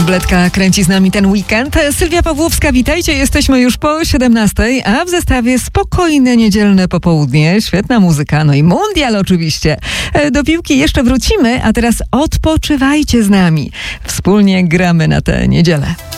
Wambletka kręci z nami ten weekend. Sylwia Pawłowska, witajcie. Jesteśmy już po 17, a w zestawie spokojne niedzielne popołudnie. Świetna muzyka, no i mundial oczywiście. Do piłki jeszcze wrócimy, a teraz odpoczywajcie z nami. Wspólnie gramy na tę niedzielę.